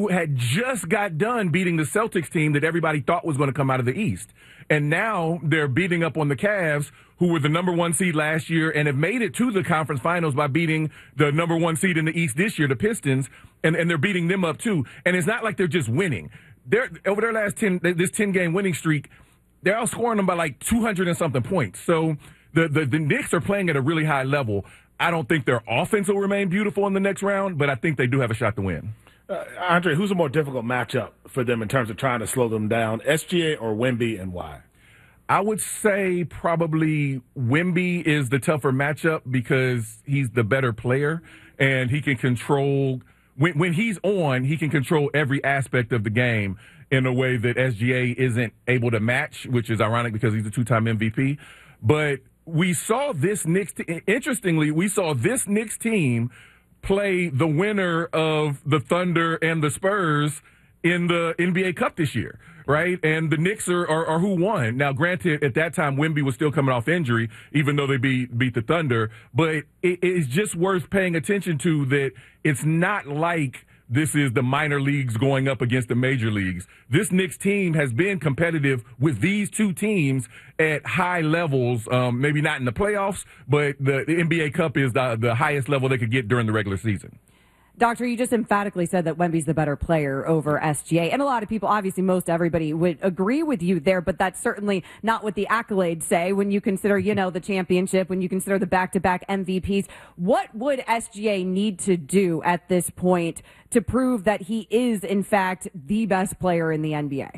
had just got done beating the Celtics team that everybody thought was going to come out of the East. And now they're beating up on the Cavs, who were the number 1 seed last year and have made it to the conference finals by beating the number 1 seed in the East this year, the Pistons, and they're beating them up too. And it's not like they're just winning. They're over their last 10-game winning streak, they're outscoring them by like 200 and something points. So the Knicks are playing at a really high level. I don't think their offense will remain beautiful in the next round, but I think they do have a shot to win. Andre, who's a more difficult matchup for them in terms of trying to slow them down, SGA or Wemby, and why? I would say probably Wemby is the tougher matchup because he's the better player and he can control when he's on, he can control every aspect of the game in a way that SGA isn't able to match, which is ironic because he's a 2-time MVP. But we saw this interestingly, we saw this Knicks team play the winner of the Thunder and the Spurs in the NBA Cup this year, right? And the Knicks are who won. Now, granted, at that time, Wemby was still coming off injury, even though they beat the Thunder. But it is just worth paying attention to that it's not like this is the minor leagues going up against the major leagues. This Knicks team has been competitive with these two teams at high levels, maybe not in the playoffs, but the NBA Cup is the highest level they could get during the regular season. Doctor, you just emphatically said that Wemby's the better player over SGA. And a lot of people, obviously most everybody would agree with you there, but that's certainly not what the accolades say when you consider, the championship, when you consider the back-to-back MVPs. What would SGA need to do at this point to prove that he is, in fact, the best player in the NBA?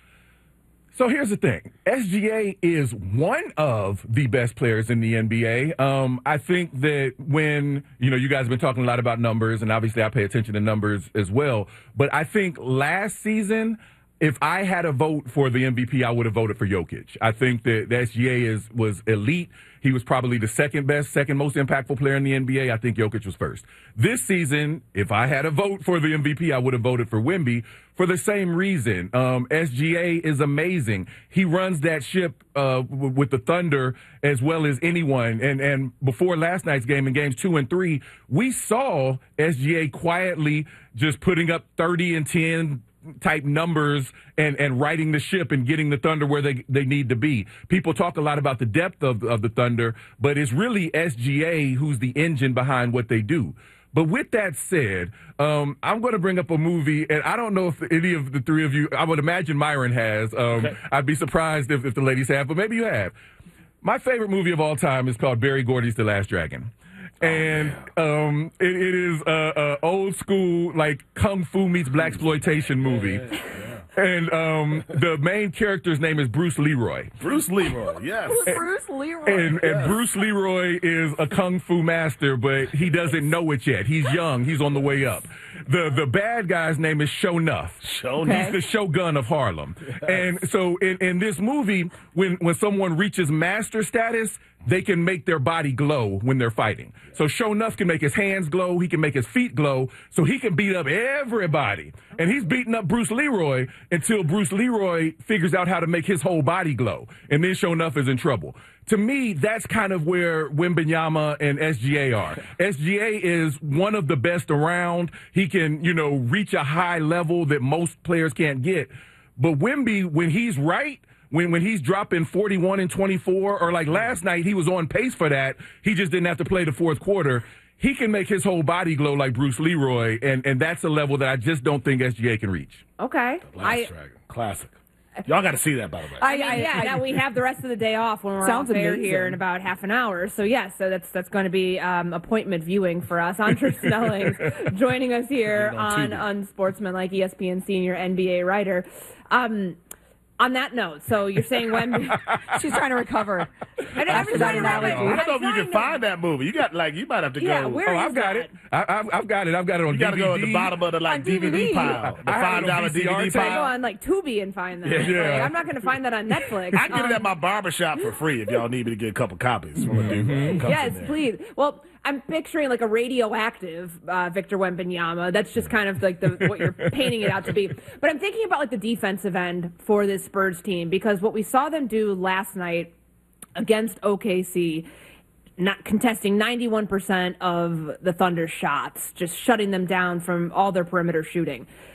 So here's the thing. SGA is one of the best players in the NBA. I think that when, you guys have been talking a lot about numbers, and obviously I pay attention to numbers as well. But I think last season, if I had a vote for the MVP, I would have voted for Jokic. I think that the SGA was elite. He was probably the second most impactful player in the NBA. I think Jokic was first. This season, if I had a vote for the MVP, I would have voted for Wemby for the same reason. SGA is amazing. He runs that ship with the Thunder as well as anyone. And before last night's game, in games 2 and 3, we saw SGA quietly just putting up 30 and 10 type numbers and riding the ship and getting the Thunder where they need to be. People talk a lot about the depth of the Thunder, but it's really SGA who's the engine behind what they do. But with that said, I'm going to bring up a movie, and I don't know if any of the three of you, I would imagine Myron has. Okay. I'd be surprised if the ladies have, but maybe you have. My favorite movie of all time is called Barry Gordy's The Last Dragon. And it is a old school, like, kung fu meets blaxploitation movie. And the main character's name is Bruce Leroy. Bruce Leroy, yes. Bruce Leroy. And Bruce Leroy is a kung fu master, but he doesn't know it yet. He's young. He's on the way up. The bad guy's name is Sho'nuff. He's the Shogun of Harlem. Yes. And so in this movie, when someone reaches master status, they can make their body glow when they're fighting. So Sho'nuff can make his hands glow. He can make his feet glow. So he can beat up everybody. And he's beating up Bruce Leroy until Bruce Leroy figures out how to make his whole body glow. And then Sho'nuff is in trouble. To me, that's kind of where Wembanyama and SGA are. SGA is one of the best around. He can, reach a high level that most players can't get. But Wemby, when he's right, when he's dropping 41 and 24, or like last night, he was on pace for that. He just didn't have to play the fourth quarter. He can make his whole body glow like Bruce Leroy, and that's a level that I just don't think SGA can reach. Okay. Last Dragon. Classic. Y'all got to see that, by the way. Now we have the rest of the day off when we're off air here in about half an hour. So, so that's going to be appointment viewing for us. Andre Snelling joining us here on Unsportsmanlike, ESPN senior NBA writer. On that note, so you're saying Wemby? She's trying to recover. I don't know if you can find that movie. You might have to go. Where I've got it. I've got it on DVD. You got to go at the bottom of the DVD pile. The $5 DVD pile. I go on Tubi and find that. Yeah. I'm not going to find that on Netflix. I get it at my barbershop for free if y'all need me to get a couple copies from a dude. Yes, please. Well, I'm picturing like a radioactive Victor Wembanyama. That's just kind of like what you're painting it out to be. But I'm thinking about like the defensive end for this Spurs team, because what we saw them do last night against OKC, not contesting 91% of the Thunder's shots, just shutting them down from all their perimeter shooting.